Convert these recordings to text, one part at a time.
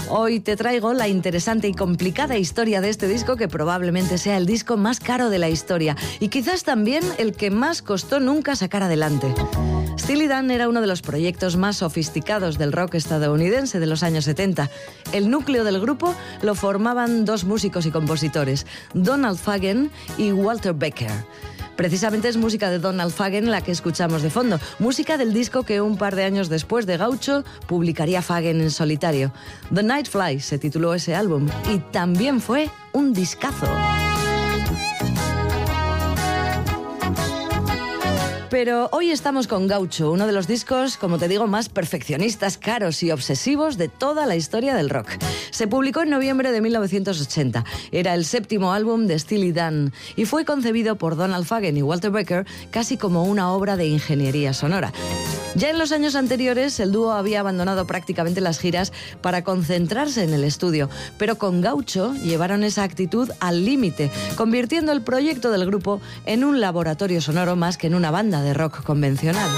Hoy te traigo la interesante y complicada historia de este disco, que probablemente sea el disco más caro de la historia y quizás también el que más costó nunca sacar adelante. Steely Dan era uno de los proyectos más sofisticados del rock estadounidense de los años 70. El núcleo del grupo lo formaban dos músicos y compositores, Donald Fagen y Walter Becker. Precisamente es música de Donald Fagen la que escuchamos de fondo, música del disco que un par de años después de Gaucho publicaría Fagen en solitario. The Night Flies se tituló ese álbum y también fue un discazo. Pero hoy estamos con Gaucho, uno de los discos, como te digo, más perfeccionistas, caros y obsesivos de toda la historia del rock. Se publicó en noviembre de 1980. Era el séptimo álbum de Steely Dan y fue concebido por Donald Fagen y Walter Becker casi como una obra de ingeniería sonora. Ya en los años anteriores, el dúo había abandonado prácticamente las giras para concentrarse en el estudio, pero con Gaucho llevaron esa actitud al límite, convirtiendo el proyecto del grupo en un laboratorio sonoro más que en una banda de rock convencional.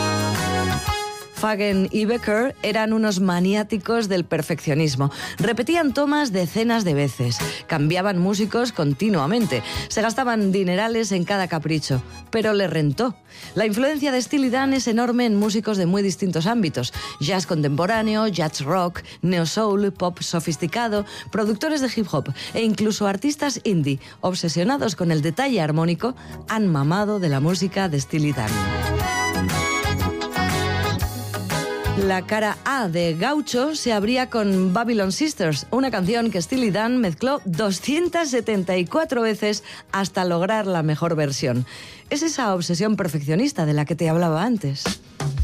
Fagen y Becker eran unos maniáticos del perfeccionismo. Repetían tomas decenas de veces, cambiaban músicos continuamente, se gastaban dinerales en cada capricho, pero les rentó. La influencia de Steely Dan es enorme en músicos de muy distintos ámbitos: jazz contemporáneo, jazz rock, neo soul, pop sofisticado, productores de hip hop e incluso artistas indie, obsesionados con el detalle armónico, han mamado de la música de Steely Dan. La cara A de Gaucho se abría con Babylon Sisters, una canción que Steely Dan mezcló 274 veces hasta lograr la mejor versión. Es esa obsesión perfeccionista de la que te hablaba antes.